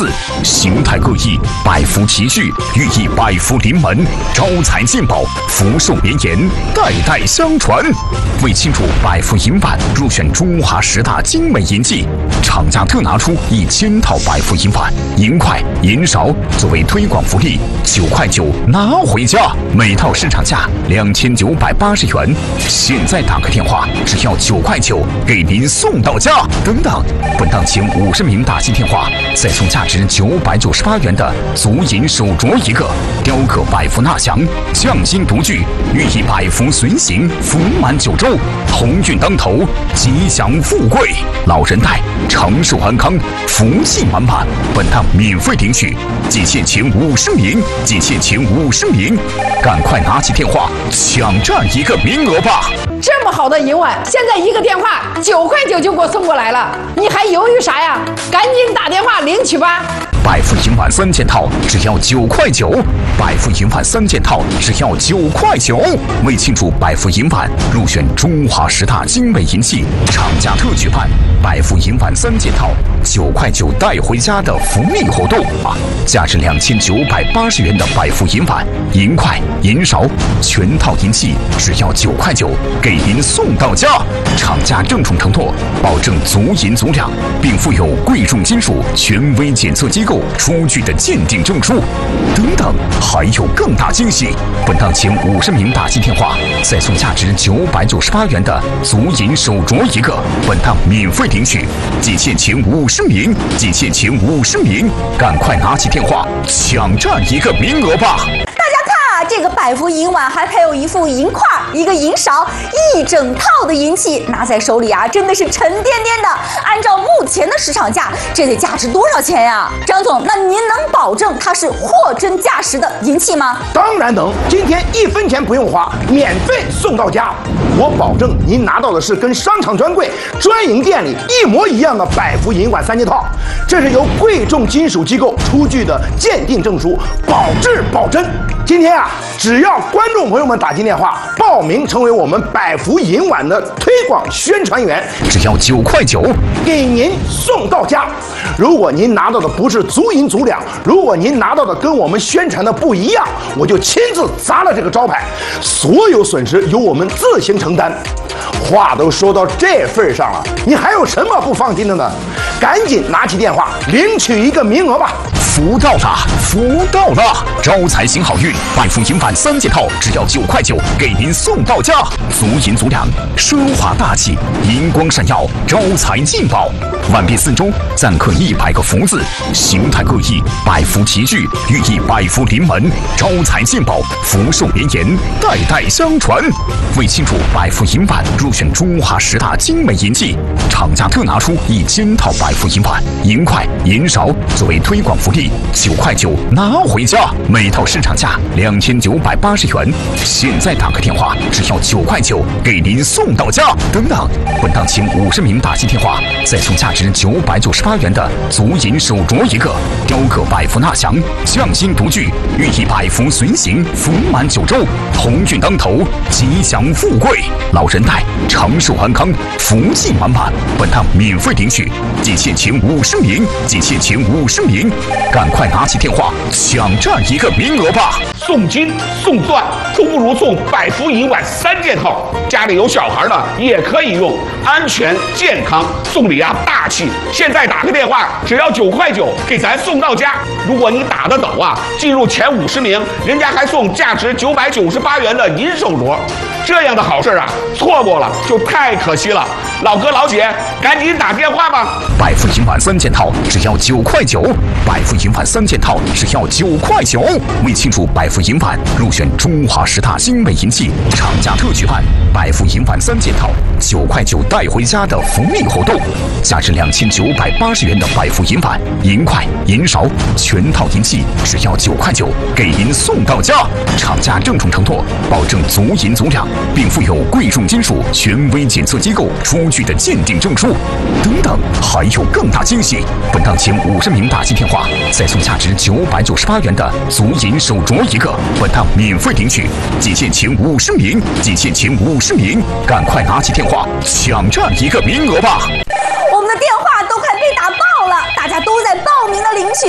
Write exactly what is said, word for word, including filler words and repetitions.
子，形态各异，百福齐聚，寓意百福临门，招财进宝，福寿绵延，代代相传。为庆祝百福银碗入选中华十大精美银器，厂家特拿出一千套百福银碗、银筷、银勺作为推广福利，九块九拿回家，每套市场价两千九百八十元，现在打个电话只要九块九，给您送到家。等等，本档前五十名打进电话，再送价值九百九十八元的足银手镯一个，雕刻百福纳祥，匠心独具，寓意百福随行，福满九州，鸿运当头，吉祥富贵，老人带，长寿安康，福气满满。本档免费领取，仅限前五十名，仅限前五十名，赶快拿起电话抢占一个名额吧！ 这么好的银碗，现在一个电话九块九就给我送过来了，你还犹豫啥呀？赶紧打电话领取吧！ 百福银碗三件套只要九块九，百福银碗三件套只要九块九。为庆祝百福银碗入选中华十大精美银器，厂家特举办百福银碗三件套九块九带回家的福利活动啊！价值两千九百八十元的百福银碗、银筷、银勺全套银器只要九块九，给您送到家。厂家郑重承诺，保证足银足两，并附有贵重金属权威检测机构出具的鉴定证书。等等，还有更大惊喜！本档前五十名打进电话，再送价值九百九十八元的足银手镯一个，本档免费领取，仅限前五十名，仅限前五十名，赶快拿起电话抢占一个名额吧！ 大家看啊，这个百福银碗还配有一副银筷、一个银勺，一整套的银器，拿在手里啊，真的是沉甸甸的。按照目前的市场价，这得价值多少钱呀？张总，那您能保证它是货真价实的银器吗？ 当然能，今天一分钱不用花，免费送到家。我保证您拿到的是跟商场专柜、专营店里一模一样的百福银碗三件套，这是由贵重金属机构出具的鉴定证书，保质保真。今天啊，只要观众朋友们打进电话报名成为我们百福银碗的推广宣传员， 只要九块九， 给您送到家。如果您拿到的不是足银足两，如果您拿到的跟我们宣传的不一样，我就亲自砸了这个招牌，所有损失由我们自行承担。话都说到这份上了，你还有什么不放心的呢？赶紧拿起电话领取一个名额吧！ 福到了，福到了！招财行好运，百福银碗三件套只要九块九，给您送到家。足银足两，奢华大气，银光闪耀，招财进宝。碗边四周錾刻一百个福字，形态各异，百福齐聚，寓意百福临门，招财进宝，福寿绵延，代代相传。为庆祝百福银碗入选中华十大精美银器，厂家特拿出一千套百福银碗、银筷、银勺作为推广福利，九块九拿回家，每套市场价两千九百八十元，现在打个电话只要九块九，给您送到家。等等，本档前五十名打进电话，再送价值九百九十八元的足银手镯一个，雕刻百福纳祥，匠心独具，寓意百福随行，福满九州，鸿运当头，吉祥富贵，老人带，长寿安康，福气满满。本档免费领取，仅限前五十名，仅限前五十名，赶快拿起电话抢占一个名额吧！ 送金送钻都不如送百福银碗三件套，家里有小孩的也可以用，安全健康，送礼啊大气。现在打个电话只要九块九，给咱送到家。如果你打得抖啊，进入前五十名，人家还送价值九百九十八元的银手镯。这样的好事啊，错过了就太可惜了。老哥老姐，赶紧打电话吧！ 百福银碗三件套只要九块九，百福银碗三件套只要九块九。为庆祝百福银碗入选中华十大精美银器，厂家特举办百福银碗三件套九块九带回家的福利活动，价值两千九百八十元的百福银碗、银筷、银勺全套银器只要九块九，给您送到家。厂家郑重承诺，保证足银足两，并附有贵重金属权威检测机构出具的鉴定证书。等等，还有更大惊喜！本档前五十名打进电话，再送价值九百九十八元的足银手镯一个，本档免费领取，仅限前五十名，仅限前五十名，赶快拿起电话抢占一个名额吧！ 我们的电话都快被打爆了，大家都在报名的领取。